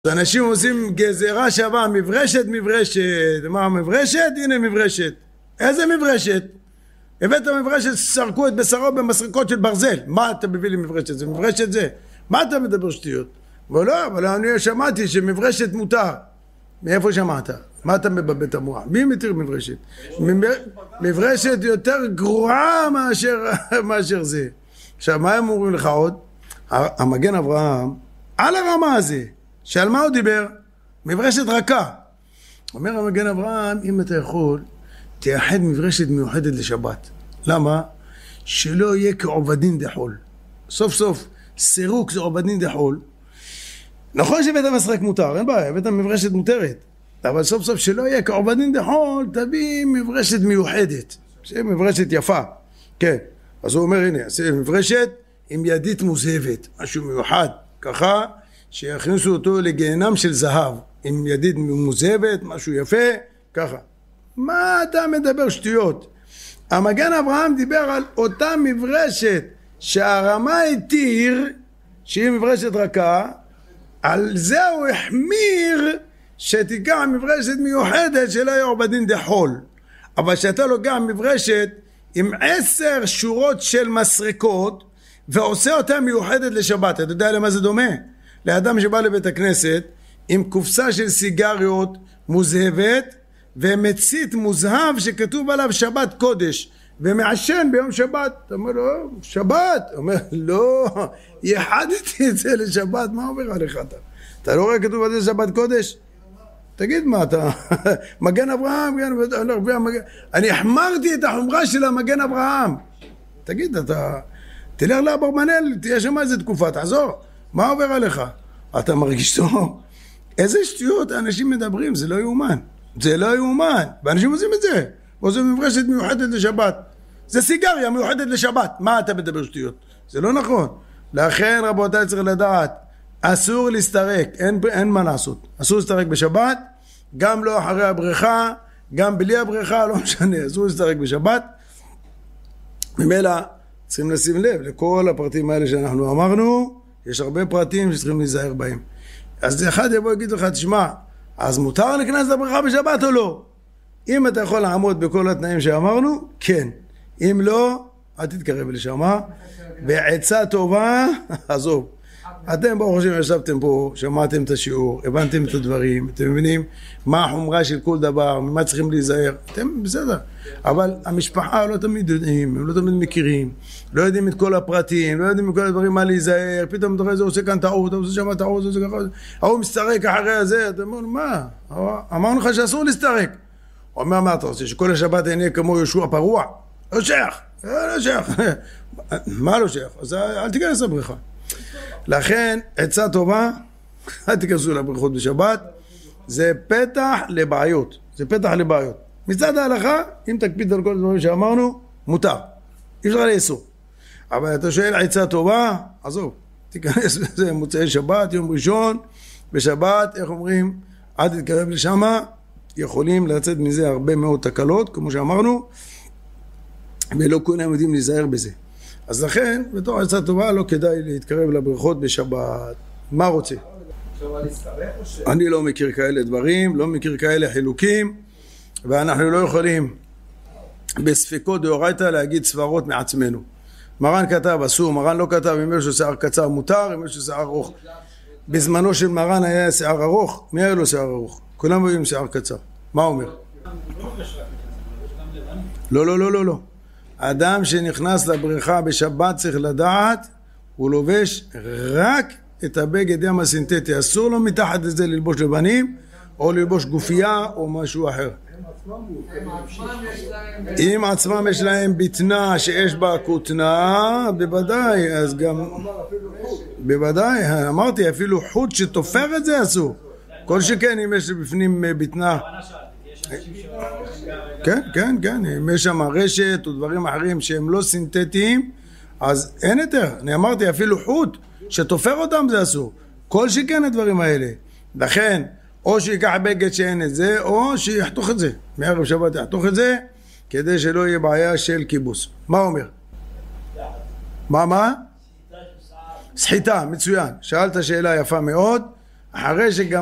אנשים עושים גזירה שווה, מברשת, מה מברשת? הנה מברשת. איזה מברשת? הבאת מברשת, סרקו את בשרו במסרקות של ברזל. מה אתה מביא לי מברשת? זה מברשת זה. מה אתה מדבר שטויות? ולא, אבל אני שמעתי שמברשת מותר. מאיפה שמעת? מה אתה מבלבל את המוח? מי מתיר מברשת? מברשת יותר גרועה מאשר זה. עכשיו, מה הם אומרים לך עוד? המגן אברהם, על הרמה הזה, שעל מה הוא דיבר? מברשת רכה. אומר המגן אברהם, אם אתה יכול, תייחד מברשת מיוחדת לשבת. למה? שלא יהיה כעובדין דחול. סוף סוף, סירוק זה עובדין דחול. נכון שבית המסרק מותר, אין בעיה, בית המברשת מותרת. אבל סוף סוף שלא יהיה כעובדין דחול, תביא מברשת מיוחדת. זה מברשת יפה. כן. אז הוא אומר, הנה, עשה מברשת עם ידית מוזהבת, משהו מיוחד. ככה, שיכניסו אותו לגיהנם של זהב, עם ידית מוזהבת, משהו יפה, ככה. מה אתה מדבר שטויות? המגן אברהם דיבר על אותה מברשת שהרמה התיר, שהיא מברשת רכה, על זה הוא החמיר שתיקח מברשת מיוחדת שלא יהיה עובדין דחול. אבל שאתה לוקח מברשת עם 10 שורות של מסרקות ועושה אותה מיוחדת לשבת. אתה יודע למה זה דומה? לאדם שבא לבית הכנסת עם קופסה של סיגריות מוזהבת ומצית מוזהב שכתוב עליו שבת קודש ומעשן ביום שבת. אתה אומר לו, שבת? הוא אומר, לא, יחדתי את זה לשבת. מה אומר עליך אתה? אתה לא רואה כתוב על זה שבת קודש? תגיד מה אתה, מגן אברהם, אני החמרתי את החומרה של המגן אברהם. תגיד, אתה תלך לאברבנאל, תהיה שם איזה תקופה, תחזור. מה עובר עליך? אתה מרגיש טוב? איזה שטויות האנשים מדברים, זה לא יאומן. זה לא יאומן, ואנשים עושים את זה. עושים מברשת מיוחדת לשבת. זה סיגריה מיוחדת לשבת. מה אתה מדבר שטויות? זה לא נכון. לכן רבותיי צריך לדעת, אסור להסתרק, אין מה לעשות. אסור להסתרק בשבת, גם לא אחרי הבריכה, גם בלי הבריכה, לא משנה, אסור להסתרק בשבת. ממילא צריכים לשים לב לכל הפרטים האלה שאנחנו אמרנו, יש הרבה פרטים שצריכים להיזהר בהם. אז אחד יבוא יגיד לך, תשמע, אז מותר להיכנס לבריכה בשבת או לא? אם אתה יכול לעמוד בכל התנאים שאמרנו, כן. אם לא, אל תתקרב לשם. בעצה טובה, עזוב. אתם ברוך השם ישבתם פה, שמעתם את השיעור, הבנתם את הדברים, אתם מבינים מה החומרה של כל דבר, ממה צריכים להיזהר, אתם בסדר. אבל המשפחה לא תמיד יודעים, הם לא תמיד מכירים, לא יודעים את כל הפרטים, לא יודעים את כל הדברים מה להיזהר, פתאום אתה רואה זה עושה כאן טעות, עושה שם טעות, עושה ככה, הוא מסתרק אחרי הזה, אתה אומר, מה? אמרנו לך שאסור להסתרק. הוא אומר, מה אתה רוצה, שכל השבת יהיה כמו יהושע פרוע? לא שייך, לא שייך. מה לא שייך? אז אל תיכנס לבריכה. לכן עצה טובה, אל תיכנסו לבריכות בשבת, זה פתח לבעיות, זה פתח לבעיות. מצד ההלכה, אם תקפיד על כל הדברים שאמרנו, מותר, אי אפשר לאסור. אבל אתה שואל עצה טובה, עזוב, תיכנס לזה מוצאי שבת, יום ראשון, בשבת, איך אומרים, אל תתקרב לשם, יכולים לצאת מזה הרבה מאוד תקלות, כמו שאמרנו, ולא כולם יודעים להיזהר בזה. אז לכן, בתור עצה טובה, לא כדאי להתקרב לבריכות בשבת. מה רוצה? אני לא מכיר כאלה דברים, לא מכיר כאלה חילוקים, ואנחנו לא יכולים בספיקות דאורייתא להגיד סברות מעצמנו. מרן כתב אסור, מרן לא כתב, אם יש לו שיער קצר מותר, אם יש לו שיער ארוך. בזמנו של מרן היה שיער ארוך, מי היה לו שיער ארוך? כולם היו עם שיער קצר. מה אומר? לא. האדם שנכנס לבריכה בשבת צריך לדעת, הוא לובש רק את הבגד ים הסינתטי. אסור לו מתחת לזה ללבוש לבנים, או ללבוש גופייה, או משהו אחר. אם עצמם יש להם בטנה שיש בה כותנה, בוודאי, אז גם... בוודאי, אמרתי, אפילו חוט שתופר את זה אסור. כל שכן, אם יש בפנים בטנה... כן, אם יש שם רשת או דברים אחרים שהם לא סינתטיים, אז אין יותר. אני אמרתי, אפילו חוט שתופר אותם זה אסור. כל שכן הדברים האלה. לכן, או שיקח בגד שאין את זה, או שיחתוך את זה. מערב שבת יחתוך את זה, כדי שלא יהיה בעיה של כיבוס. מה אומר? מה? סחיטה, מצוין. שאלת שאלה יפה מאוד. אחרי שגם